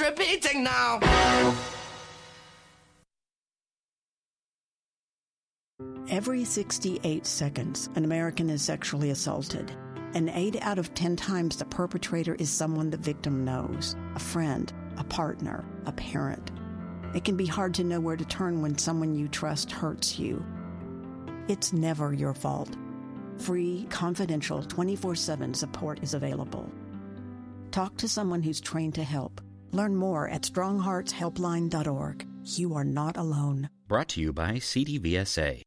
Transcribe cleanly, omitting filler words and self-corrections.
repeating now. Every 68 seconds, an American is sexually assaulted. And 8 out of 10 times the perpetrator is someone the victim knows, a friend, a partner, a parent. It can be hard to know where to turn when someone you trust hurts you. It's never your fault. Free, confidential, 24/7 support is available. Talk to someone who's trained to help. Learn more at strongheartshelpline.org. You are not alone. Brought to you by CDVSA.